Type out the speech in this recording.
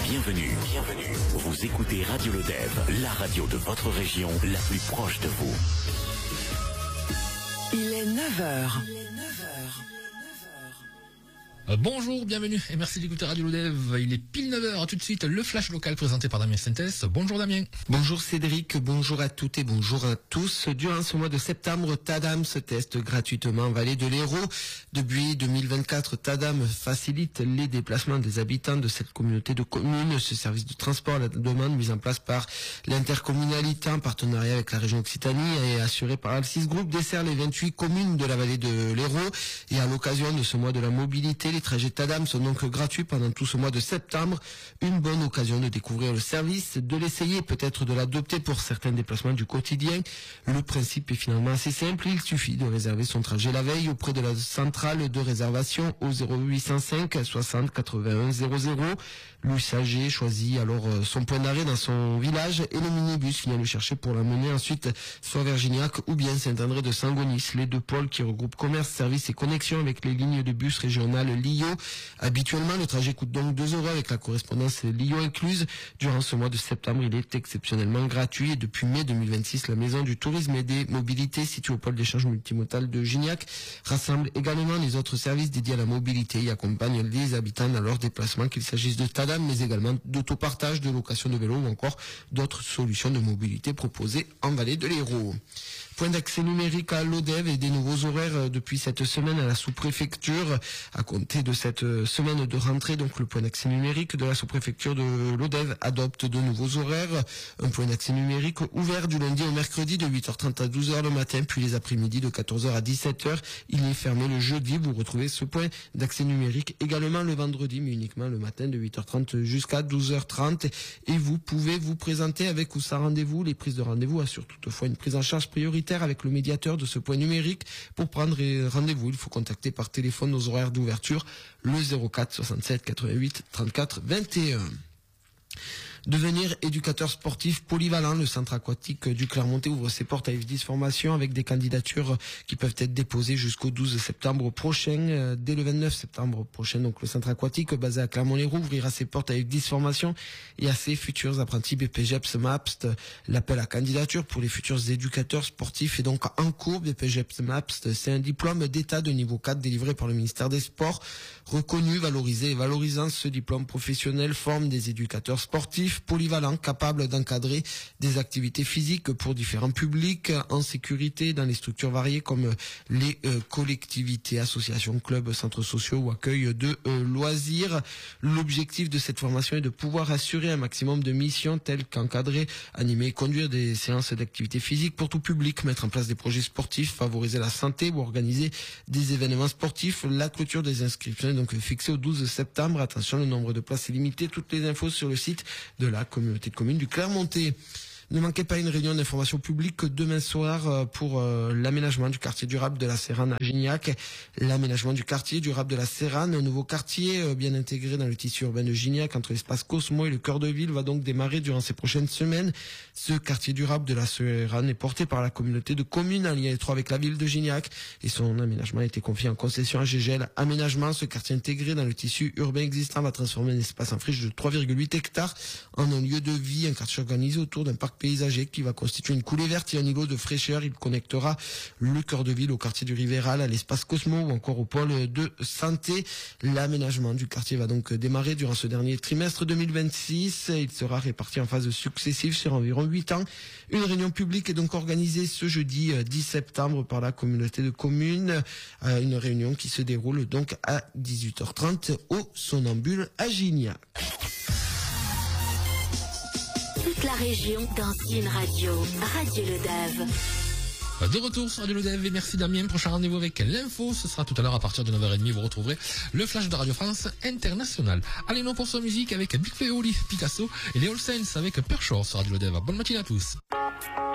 Bienvenue. Vous écoutez Radio Lodève, la radio de votre région, la plus proche de vous. Il est 9h. Bonjour, bienvenue et merci d'écouter Radio Lodève. Il est pile 9h, tout de suite le flash local présenté par Damien Sentes. Bonjour Damien. Bonjour Cédric, bonjour à toutes et bonjour à tous. Durant ce mois de septembre, Tadam se teste gratuitement en Vallée de l'Hérault. Depuis 2024, Tadam facilite les déplacements des habitants de cette communauté de communes. Ce service de transport à la demande mis en place par l'intercommunalité en partenariat avec la région Occitanie et assuré par Alcis Group dessert les 28 communes de la Vallée de l'Hérault. Et à l'occasion de ce mois de la mobilité, les trajets Tadam sont donc gratuits pendant tout ce mois de septembre. Une bonne occasion de découvrir le service, de l'essayer, peut-être de l'adopter pour certains déplacements du quotidien. Le principe est finalement assez simple. Il suffit de réserver son trajet la veille auprès de la centrale de réservation au 0805 60 81 00. L'usager choisit alors son point d'arrêt dans son village et le minibus vient le chercher pour l'amener ensuite soit vers Gignac ou bien Saint-André de Saint-Gonis, les deux pôles qui regroupent commerce, services et connexions avec les lignes de bus régionales Lio. Habituellement, le trajet coûte donc 2 € avec la correspondance Lio incluse. Durant ce mois de septembre, il est exceptionnellement gratuit et depuis mai 2026, la Maison du Tourisme et des Mobilités située au pôle d'échange multimodal de Gignac rassemble également les autres services dédiés à la mobilité et accompagne les habitants dans leurs déplacements, qu'il s'agisse de Tadam, mais également d'autopartage, de location de vélo ou encore d'autres solutions de mobilité proposées en Vallée de l'Hérault. Point d'accès numérique à Lodève et des nouveaux horaires depuis cette semaine à la sous-préfecture. À compter de cette semaine de rentrée, donc le point d'accès numérique de la sous-préfecture de Lodève adopte de nouveaux horaires. Un point d'accès numérique ouvert du lundi au mercredi de 8h30 à 12h le matin, puis les après-midi de 14h à 17h. Il est fermé le jeudi. Vous retrouvez ce point d'accès numérique également le vendredi, mais uniquement le matin de 8h30 jusqu'à 12h30. Et vous pouvez vous présenter avec ou sans rendez-vous. Les prises de rendez-vous assurent toutefois une prise en charge prioritaire avec le médiateur de ce point numérique. Pour prendre rendez-vous, il faut contacter par téléphone nos horaires d'ouverture, le 04 67 88 34 21. Devenir éducateur sportif polyvalent, le centre aquatique du Clermontais ouvre ses portes à F10 Formation avec des candidatures qui peuvent être déposées jusqu'au 12 septembre prochain. Dès le 29 septembre prochain, donc le centre aquatique basé à Clermont-Lérault ouvrira ses portes à F10 Formation et à ses futurs apprentis BPGEPS MAPST. L'appel à candidature pour les futurs éducateurs sportifs est donc en cours. BPGEPS MAPST, c'est un diplôme d'état de niveau 4 délivré par le ministère des Sports. Reconnu, valorisé et valorisant, ce diplôme professionnel forme des éducateurs sportifs polyvalents, capables d'encadrer des activités physiques pour différents publics en sécurité dans les structures variées comme les collectivités, associations, clubs, centres sociaux ou accueil de loisirs. L'objectif de cette formation est de pouvoir assurer un maximum de missions telles qu'encadrer, animer et conduire des séances d'activité physique pour tout public, mettre en place des projets sportifs, favoriser la santé ou organiser des événements sportifs. La clôture des inscriptions est donc fixée au 12 septembre. Attention, le nombre de places est limité. Toutes les infos sur le site de la communauté de communes du Clermontais. Ne manquez pas une réunion d'information publique demain soir pour l'aménagement du quartier durable de la Sérane à Gignac. L'aménagement du quartier durable de la Sérane, un nouveau quartier bien intégré dans le tissu urbain de Gignac entre l'espace Cosmo et le cœur de ville, va donc démarrer durant ces prochaines semaines. Ce quartier durable de la Sérane est porté par la communauté de communes en lien étroit avec la ville de Gignac et son aménagement a été confié en concession à GGL Aménagement. Ce quartier intégré dans le tissu urbain existant va transformer un espace en friche de 3,8 hectares en un lieu de vie, un quartier organisé autour d'un parc paysager qui va constituer une coulée verte et un îlot de fraîcheur. Il connectera le cœur de ville au quartier du Rivéral, à l'espace Cosmo ou encore au pôle de santé. L'aménagement du quartier va donc démarrer durant ce dernier trimestre 2026. Il sera réparti en phases successives sur environ 8 ans. Une réunion publique est donc organisée ce jeudi 10 septembre par la communauté de communes. Une réunion qui se déroule donc à 18h30 au Somnambule à Gignac. Toute la région dans une radio, Radio Lodève. De retour sur Radio Lodève et merci Damien. Prochain rendez-vous avec l'info, ce sera tout à l'heure à partir de 9h30. Vous retrouverez le flash de Radio France International. Allez, non pour sa musique avec Big Flo, Picasso et les All Saints avec Pershore sur Radio Lodève. Bonne matinée à tous.